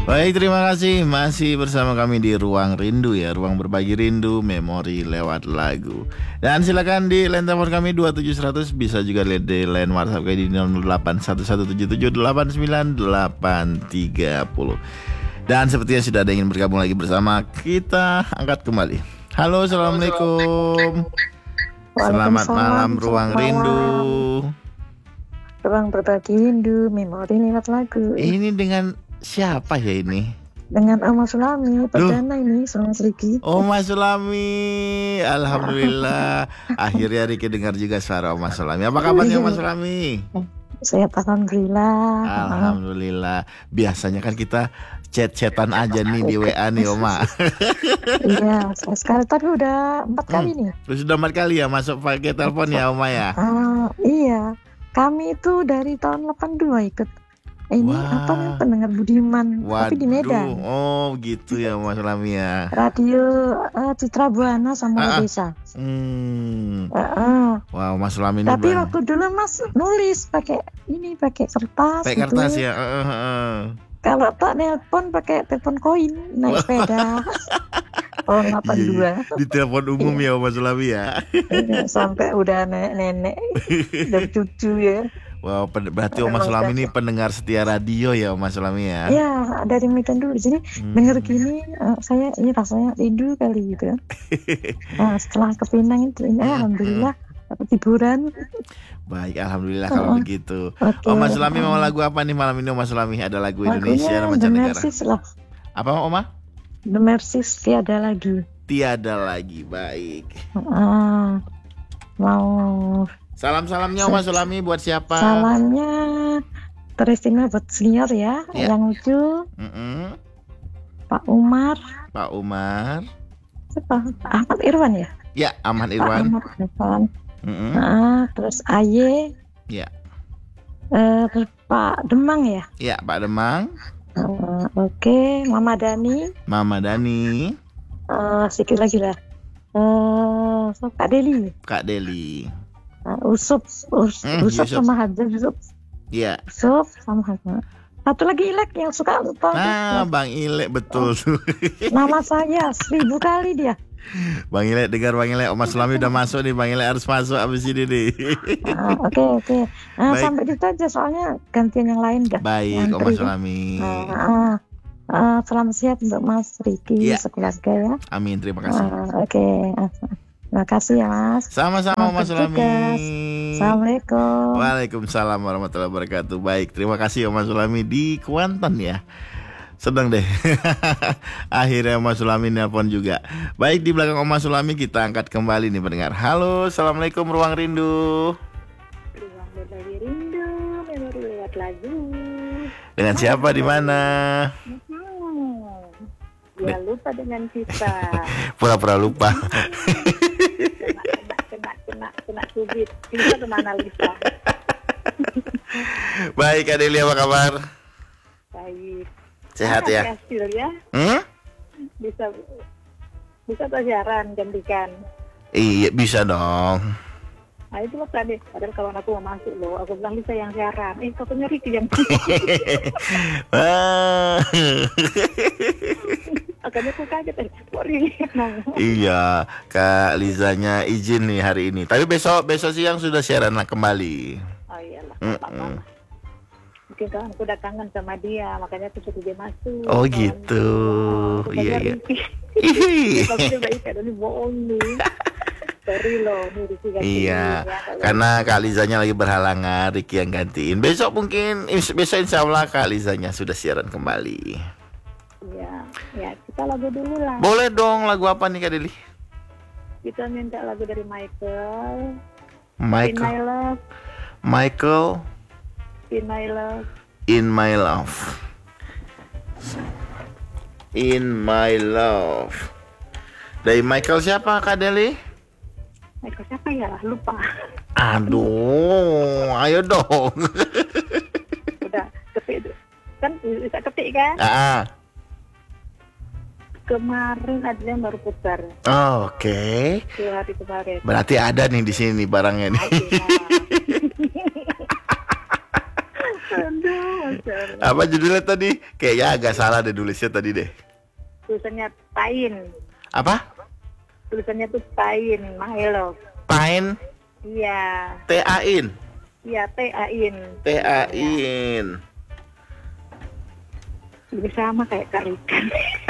Baik, terima kasih masih bersama kami di Ruang Rindu ya, ruang berbagi rindu, memori lewat lagu. Dan silakan di line telepon kami 27100, bisa juga lihat di line WhatsApp kami di 0811778830. Dan sepertinya sudah ada yang ingin bergabung lagi bersama kita, angkat kembali. Halo, assalamualaikum. Selamat malam Ruang Rindu. Ruang berbagi rindu, memori lewat lagu. Ini dengan siapa ya ini? Dengan Oma Sulami, perdana ini sama Riki. Oma Sulami, alhamdulillah. Akhirnya Riki dengar juga suara Oma Sulami. Apa kabarnya Oma Sulami? Sehat, alhamdulillah. Alhamdulillah. Biasanya kan kita chat-chatan aja nih di WA nih Oma. Iya, sekali tapi udah 4 kali nih. Sudah 4 kali ya masuk pakai telepon ya Oma ya? Iya, kami itu dari tahun 82 ikut. Ini apa nih, pendengar Budiman. Waduh. Tapi di Medan. Oh gitu ya Mas Lami ya. Radio Citra Buana sama Desa. Wow, Mas Lami ini. Tapi waktu dulu Mas nulis pakai kertas. Pakai kertas ya. Kalau tak nelpon pakai telepon koin, naik sepeda. Oh, 82. Di telepon umum ya Mas Lami ya. Sampai udah nenek dan cucu ya. Wow, berarti Oma Sulami ini pendengar setia radio ya Oma Sulami ya? Iya, dari Medan dulu. Jadi dengar gini, saya ini rasanya rindu kali gitu. Nah, setelah ke Pinang itu, alhamdulillah dapat hiburan. Baik, alhamdulillah kalau begitu. Oma Sulami mau lagu apa nih malam ini Oma Sulami? Ada lagu Indonesia dan mancanegara. Apa Oma? The Mercies, tiada lagi. Tiada lagi, baik. Mau salam-salamnya Oma Sulami buat siapa? Salamnya teristimewa buat senior ya, yang lucu. Pak Umar. Siapa? Ahmad Irwan ya? Ya, Ahmad Irwan. Terus Aye. Ya. Terus Pak Demang ya? Ya, Pak Demang. Oke, Mama Dani. Sedikit lagi lah. Kak Deli. Usup sama Hajar Usup. Iya. Usup sama Hajar. Satu lagi Ilek yang suka lupa. Bang Ilek betul tuh. Nama saya 1000 kali dia. Bang Ilek, dengar Bang Ilek, Oma Sulami udah masuk nih, Bang Ilek harus masuk abis ini nih. Oke. Sampai itu aja soalnya gantian yang lain dah. Baik, Oma Sulami. Selamat sihat untuk Mas Riki sekeluarga ya. Amin, terima kasih. Oke. Terima kasih ya Mas. Sama-sama Mas Sulami. Assalamualaikum. Waalaikumsalam warahmatullahi wabarakatuh. Baik, terima kasih Mas Sulami di Kuantan ya. Sedang deh. Akhirnya Mas Sulami nelpon juga. Baik, di belakang Mas Sulami kita angkat kembali nih pendengar. Halo, assalamualaikum Ruang Rindu. Ruang berbagi rindu, memori lewat lagu. Dengan siapa di mana? Ya lupa dengan kita. Pura-pura lupa. kena kubit. Kita kemana Lisa? Baik, Adeli apa kabar? Baik. Sehat ya? Hasil ya? Bisa siaran gantikan. Iya bisa dong. Nah itu loh tadi, padahal kawan aku mau masuk loh, aku bilang Lisa yang siaran. Katanya Riki yang Akhirnya aku kaget, Iya, Kak Lizanya izin nih hari ini. Tapi besok siang sudah siaran kembali. Oh iyalah, apa-apa. Mungkin kan aku udah kangen sama dia, makanya aku suruh dia masuk. Oh gitu, iya. Tapi dia udah ikat, ini bohong nih. Sorry loh, nih Riki gantiin. Iya, karena Kak Lizanya lagi berhalangan, Riki yang gantiin. Besok insya Allah Kak Lizanya sudah siaran kembali. Ya kita lagu dulu lah. Boleh dong, lagu apa nih Kak Deli? Kita minta lagu dari Michael. In My Love. Dari Michael siapa Kak Deli? Michael siapa ya? Lupa. Aduh, ayo dong. Udah ketik kan, bisa ketik kan? Kemarin ada yang baru putar. Oke. 2 hari kemarin. Berarti ada nih di sini barangnya nih. Aduh, Masya Allah. Apa judulnya tadi? Kayaknya agak salah deh nulisnya tadi deh. Tulisannya Tain. Apa? Tulisannya tuh Tain, my love. Pain. Iya. T-A-in. Iya, T-A-in. T-A-in. Lebih sama kayak karikan.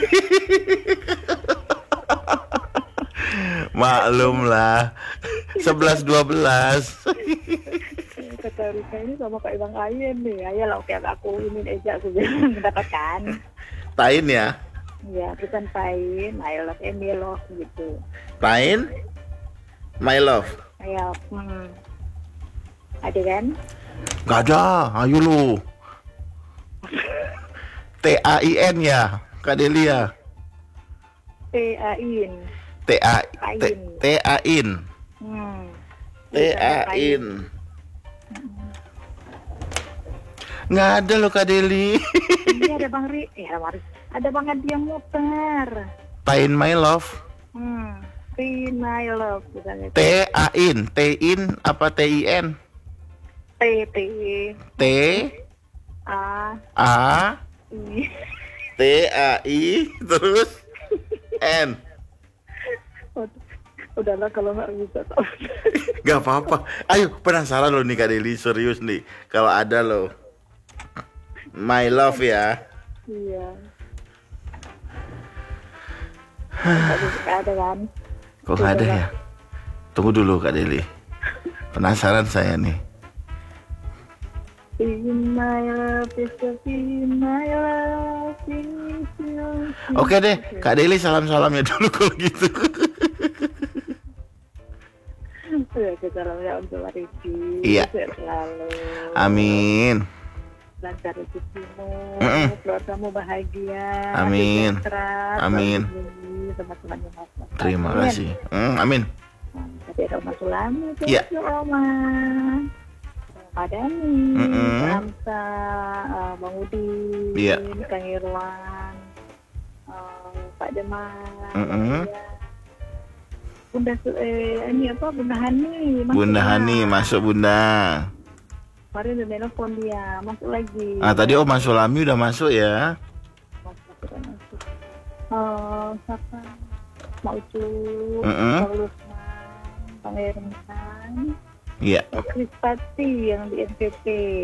Maklum lah. 11-12. Kata Rika ini sama kayak Bang Ayen nih. Ayolah, oke aku ini aja aku bilang mendapatkan. Tain ya. Iya, bukan Tain, I love Emilov gitu. Tain. My love. Ayo, ada kan? Gak ada. Ayo lu. T-A-I-N ya. Kak Delia. T-A-in. T-A-in. T-A-in. T-A-in. Nggak ada loh Kak Deli. Ini ada Bang Ri. Ada Bang Adi yang muter. Tain my love. Tain my love. Misalnya. T-A-in. T-in apa T-I-N? T. A. I. T-A-I. Terus N. Udahlah kalau nggak bisa tahu. Gak apa-apa. Ayo penasaran loh nih Kak Deli. Serius nih. Kalau ada loh. My love ya. Iya. Nggak ada kan? Kok nggak ada ya? Tunggu dulu Kak Deli. Penasaran saya nih. In my love, in my love, Oke deh, Kak Deli salam-salamnya dulu kalau gitu. Salamnya untuk Riki. Iya. Selalu. Amin. Lancar rezekimu, keluargamu bahagia. Amin. Sejahtera, Amin. Teman-teman yang maaf. Terima kasih. Amin. Tapi ada Oma Sulami, Iya. Oma. Pak Dani, Pak Hamsa, Bang Udin, Iya. Kang Irwan, Pak Demang, Bunda ini apa Bunda Hani, Bunda Hani masuk Bunda. Kemarin udah nelfon dia, masuk lagi. Tadi Oma Sulami udah masuk ya. Masuk. Siapa? Mak Ucup, Bang Lukman, Bang Erman. Iya. Krispati yang di NPP.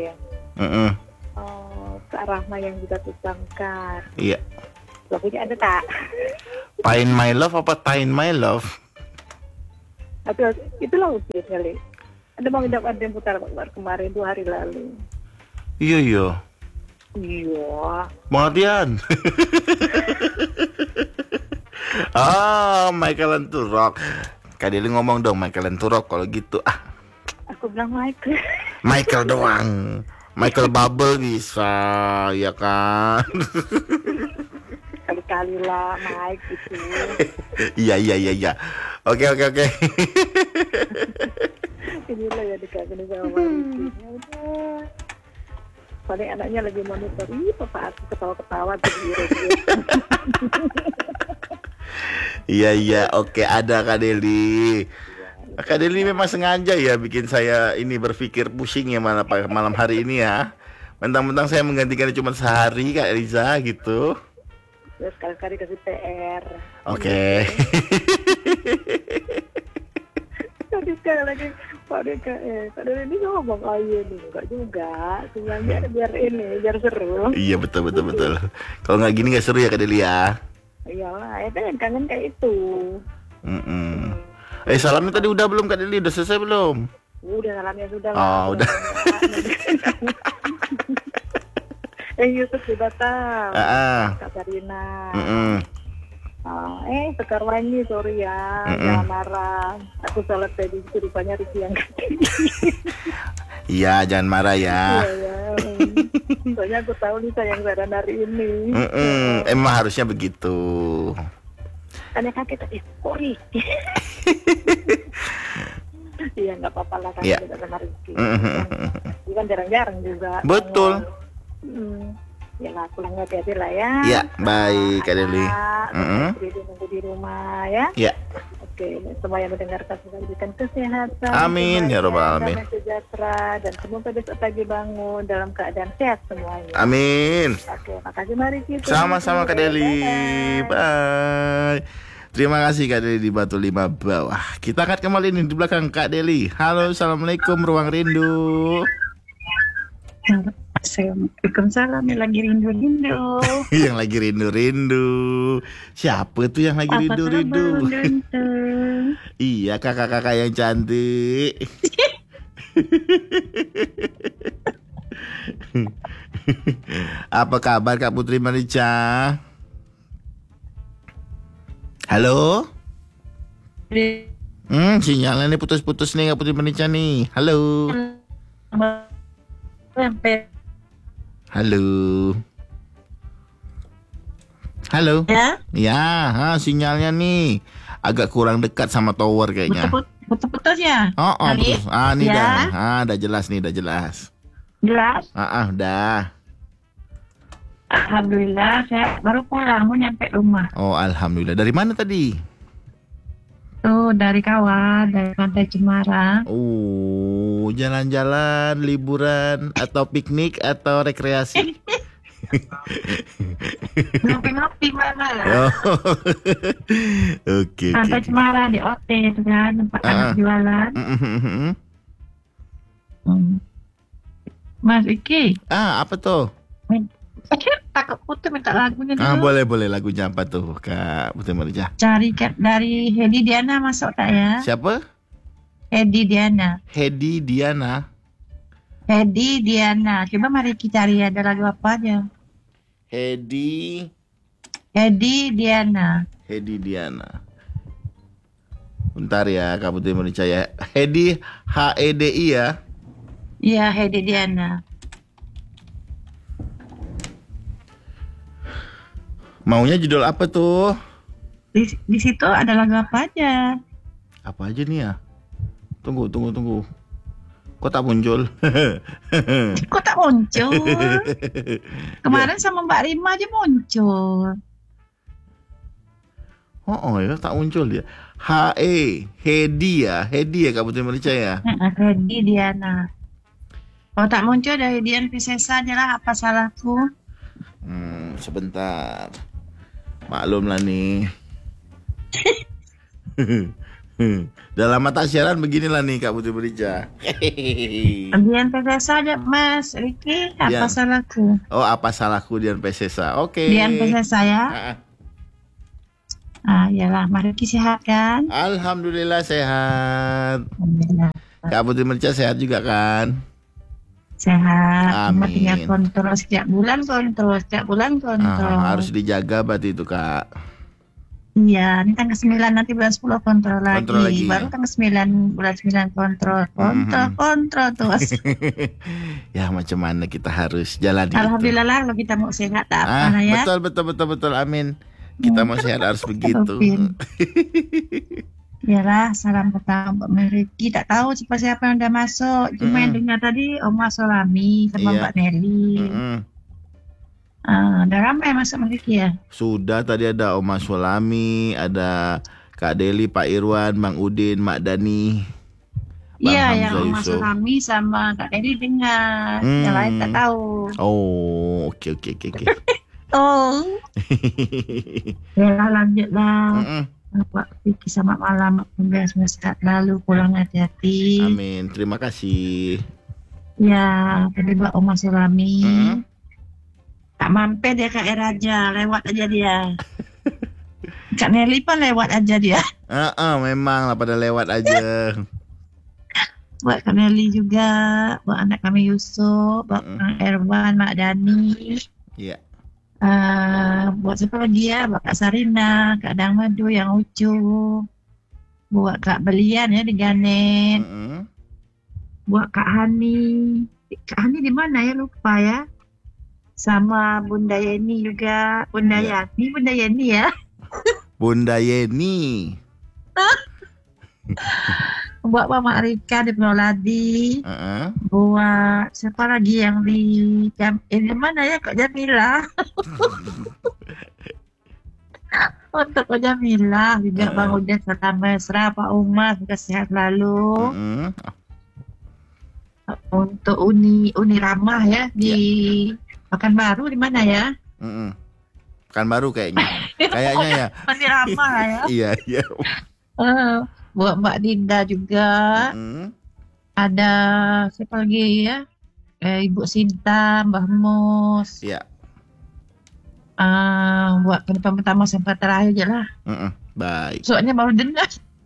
Kak Rahma yang juga tusangkan. Iya. Lagunya ada tak? Pain my love apa Tain my love? Tapi itulah usia kali. Ada Bang Idam ada yang putar kemarin 2 hari lalu. Iya. Iya. Matian. Michael Lenturok. Kak Deli ngomong dong Michael Lenturok kalau gitu. Aku bilang Michael. Michael doang. Michael Bubble bisa, ya kan? Kali-kali lah Mike gitu. Iya. Oke. Inilah ya dikangen sama Riki. Ya udah. Paling anaknya lagi monitor. Papa aku ketawa-ketawa tuh di radio. Iya, oke ada Kak Deli. Kak Deli memang sengaja ya bikin saya ini berpikir pusing ya malam hari ini ya. Mentang-mentang saya menggantikan cuma sehari Kak Riza gitu. Ya sekali-kali kasih PR. Oke. Tapi sekali lagi Pak Deli ini ngomong ayo nih, enggak juga. Sebenarnya biar seru. Iya betul. Kalau nggak gini nggak seru ya Kak Deli ya. Iyalah, ya kan kangen kayak itu. Salamnya tadi udah belum Kak Deli? Udah selesai belum? Udah salamnya sudah lah. Oh, udah. Yusuf di Batam. Kak Sarina. Sekar Wangi, sorry ya. Jangan marah. Aku salah tadi, rupanya Riki yang Iya, jangan marah ya. Iya. Soalnya aku tahu nih sayang Saran hari ini. Emang harusnya begitu. Tanya kaget tadi, Riki. Iya, nggak apa-apa lah kan kita sama Riki. Dia kan jarang-jarang juga. Betul. Ya lah, pulang hati-hati lah ya. Iya, baik Kak Deli. Nunggu di rumah ya. Iya. Oke, semua yang mendengarkan semoga diberikan kesehatan. Amin ya robbal alamin. Damai sejahtera dan semoga besok pagi bangun dalam keadaan sehat semuanya. Amin. Oke, makasih Mari kita. Sama-sama Kak Deli. Bye. Bye. Terima kasih Kak Deli di Batu 5 Bawah. Kita angkat kembali nih di belakang Kak Deli. Halo, assalamualaikum Ruang Rindu. Waalaikumsalam, lagi rindu-rindu. Yang lagi rindu-rindu. Siapa tuh yang lagi rindu-rindu? Iya, kakak-kakak yang cantik. Apa kabar Kak Putri Marica? Halo? Sinyalnya nih putus-putus nih Kak Putri Marica nih. Halo? Halo? Halo? Ya? Ya, sinyalnya nih agak kurang dekat sama tower kayaknya. Putus-putus ya? Oh, putus. Ini ya? udah jelas nih, udah jelas. Jelas? Udah. Alhamdulillah, saya baru pulang, mau nyampe rumah. Oh, alhamdulillah. Dari mana tadi? Tuh, dari kawan, dari Pantai Cemara. Oh, jalan-jalan, liburan, atau piknik, atau rekreasi? Ngopi-ngopi mana? Oh. Oke. Pantai Cemara di OT itu kan, tempat anak jualan. Mas Iki. Apa tuh? Takut putus minta lagunya dulu. Boleh lagunya apa tuh Kak Putri Marica? Cari dari Hedi Diana masuk tak ya? Siapa? Hedi Diana. Hedi Diana. Hedi Diana. Coba mari kita cari ada lagu apa aja. Hedi Diana. Bentar ya Kak Putri Marica ya. Hedi HEDI ya. Iya, Hedi Diana. Maunya judul apa tuh? Di situ ada lagu apa aja? Apa aja nih ya? Tunggu. Kok tak muncul? Kok tak muncul? Kemarin sama Mbak Rima aja muncul. Oh ya tak muncul dia. Hedi ya Kak Putri Marica ya. Hedi Diana. Kalau tak muncul dari Dian Piscesa aja lah, apa salahku? Sebentar. Maklum lah nih. Dalam mata siaran beginilah nih Kak Putri Marica. Dian Piscesa aja Mas Riki, apa salahku? Oh, apa salahku Dian Piscesa? Oke. Dian Piscesa ya. Iyalah, Mas Riki sehat kan? Alhamdulillah sehat. Alhamdulillah. Kak Putri Marica sehat juga kan? Sehat. Amin. Tinggal kontrol setiap bulan kontrol. Harus dijaga berarti itu Kak. Iya, ini tanggal 9 nanti bulan 10 kontrol lagi. Baru tanggal 9 bulan 9 kontrol terus. Ya macam mana kita harus jalani. Alhamdulillah lah kalau kita mau sehat tak apa ya. Betul amin. Kita mau sehat harus begitu. Yalah, salam pertama Mbak Meriki. Tak tahu siapa yang udah masuk. Cuma yang dengar tadi Oma Solami sama Mbak Nelly. Udah ramai masuk Meriki ya? Sudah, tadi ada Oma Solami, ada Kak Deli, Pak Irwan, Bang Udin, Mak Dani. Iya, yang Oma Solami sama Kak Deli dengar. Yang lain tak tahu. Oh, oke. Oh. Yalah, lanjutlah. Pak Vicky sama malam, semoga sehat lalu, pulang hati-hati. Amin, terima kasih. Ya, tadi Mbak Oma Surami. Tak mampir dia Kak Raja, lewat aja dia. Kak Nelly pun lewat aja dia. Memang lah pada lewat aja. Buat Kak Nelly juga, buat anak kami Yusuf, buat Kang Erwan, Mak Dani. Iya. Buat siapa lagi ya, buat Kak Sarina, Kak Dang Madu yang lucu, buat Kak Belian ya di Ganet, buat Kak Hani di mana ya lupa ya, sama Bunda Yeni juga, Bunda Yeni ya. Bunda Yeni. Buat Mama Rika di Pulau Ladi. Buat siapa lagi yang di mana ya Kak Jamila. Untuk Ko Jamila juga Bang Udin serta Mesra, Pak Umar juga sehat lalu. Untuk Uni Ramah ya di Pekanbaru di mana ya? Pekanbaru kayaknya ya. Uni Ramah ya. Iya. Buat Mbak Dinda juga. Ada siapa lagi ya? Ibu Sinta, Mbah Mus. Iya. Buat penumpang pertama sampai terakhir aja lah. Baik. Soalnya baru dengar.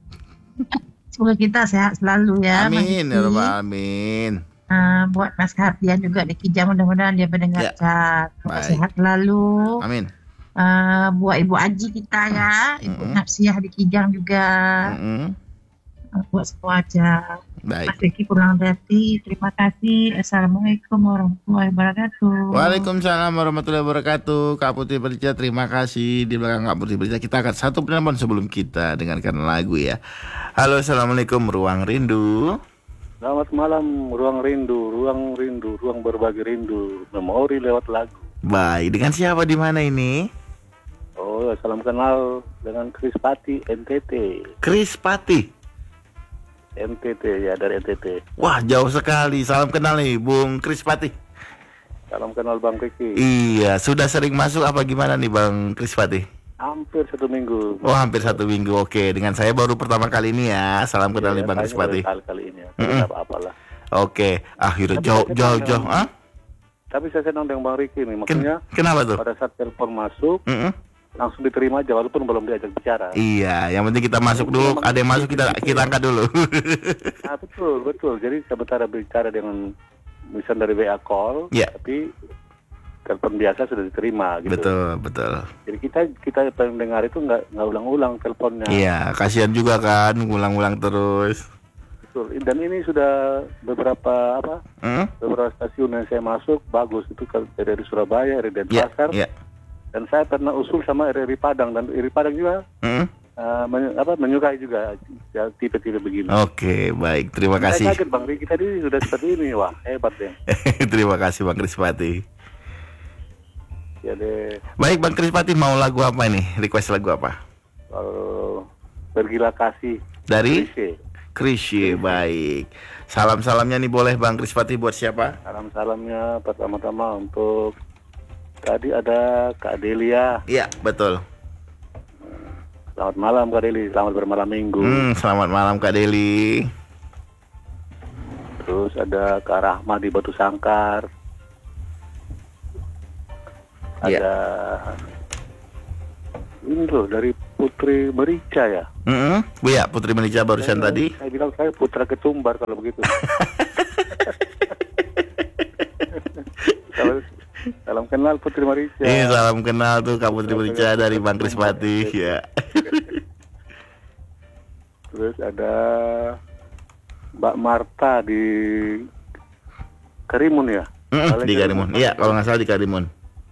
Semoga kita sehat selalu ya. Amin ya Rabbal Alamin. Buat Mas Hardian juga di Kijang, mudah-mudahan dia mendengar chat. Sehat selalu. Amin. Buat Ibu Aji kita ya, Ibu Napsiah di Kijang juga. Buat semua aja. Baik. Mas Riki pulang dari, terima kasih. Assalamualaikum warahmatullahi wabarakatuh. Waalaikumsalam warahmatullahi wabarakatuh. Kak Putri Berita, terima kasih. Di belakang Kak Putri Berita kita akan satu penelpon sebelum kita dengarkan lagu ya. Halo, assalamualaikum Ruang Rindu. Selamat malam Ruang Rindu, ruang berbagi rindu, memori lewat lagu. Baik, dengan siapa di mana ini? Oh, salam kenal dengan Chris Pati, NTT. Chris Pati. NTT ya, dari NTT. Wah, jauh sekali. Salam kenal nih Bung Chris Pati. Salam kenal Bang Riki. Iya, sudah sering masuk apa gimana nih Bang Chris Pati? Hampir 1 minggu. Oh, hampir 1 minggu. Oke, dengan saya baru pertama kali ini ya. Salam kenal nih Bang Chris Pati. Kali ini ya. Tidak apa-apalah. Oke, akhirnya jauh. Tapi saya senang dengan Bang Riki nih, maksudnya. Kenapa tuh? Pada saat telepon masuk, langsung diterima aja walaupun belum diajak bicara. Iya, yang penting kita masuk dulu. Ada yang masuk kita angkat dulu. Nah, betul. Jadi sebentar bicara dengan misal dari WA call, tapi telepon biasa sudah diterima gitu. Betul. Jadi kita pendengar itu nggak ulang-ulang teleponnya. Iya, kasihan juga kan ngulang-ulang terus. Betul. Dan ini sudah beberapa stasiun yang saya masuk bagus itu dari Surabaya, dari Denpasar. Dan saya pernah usul sama RRI Padang, dan RRI Padang juga menyukai juga ya, tipe-tipe begini. Oke, baik. Terima kasih. Saya kaget Bang Riki tadi sudah seperti ini. Wah, hebat deh. Terima kasih Bang Krispati. Ya deh. Baik Bang Krispati, mau lagu apa ini? Request lagu apa? Pergilah Kasih. Dari Krisye. Baik. Salam-salamnya nih boleh Bang Krispati buat siapa? Salam-salamnya pertama-tama untuk tadi ada Kak Delia. Iya, betul. Selamat malam Kak Deli, selamat bermalam minggu. Selamat malam Kak Deli. Terus ada Kak Rahma di Batu Sangkar. Ada ini loh dari Putri Merica ya. Iya, Putri Merica barusan tadi. Saya bilang saya Putra Ketumbar kalau begitu. Salam kenal Putri Merica. Salam kenal tuh Kak Putri Merica dari Bang Krispati ya. Terus ada Mbak Marta di Karimun ya? Di Karimun. Iya, kalau nggak salah di Karimun.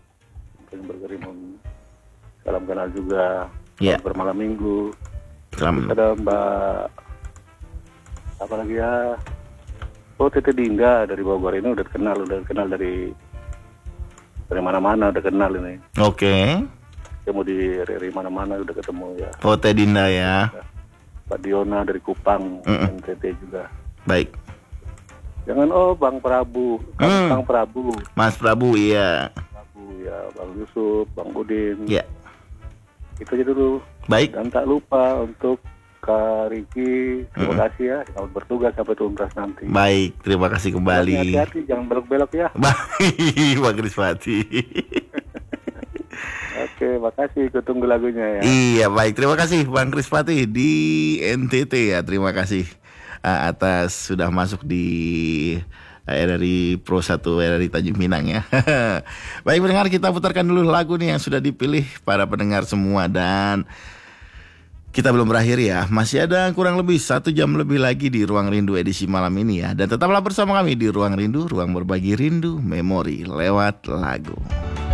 Salam kenal juga. Iya. Bermalam minggu. Terus ada Mbak apa lagi ya? Oh, Tete Dinda dari Bogor ini udah kenal dari mana-mana udah kenal ini. Oke. Ketemu di mana-mana udah ketemu ya. Tete Dinda ya. Pak Diona dari Kupang, NTT juga. Baik. Jangan Bang Prabu, Bang Prabu. Mas Prabu iya. Prabu ya, Bang Yusuf, Bang Udin. Iya. Itu aja dulu. Baik. Dan tak lupa untuk Kak Riki, terima kasih ya. Selamat bertugas sampai tuntas nanti. Baik, terima kasih kembali. Hati-hati, jangan belok-belok ya. Baik, Bang Krispati. Oke, makasih. Kutunggu lagunya ya. Iya, baik. Terima kasih Bang Krispati di NTT ya. Terima kasih atas sudah masuk di RRI Pro 1 RRI Tanjung Pinang ya. Baik pendengar, kita putarkan dulu lagu nih yang sudah dipilih para pendengar semua. Dan kita belum berakhir ya. Masih ada kurang lebih 1 jam lebih lagi di Ruang Rindu edisi malam ini ya. Dan tetaplah bersama kami di Ruang Rindu, ruang berbagi rindu, memori lewat lagu.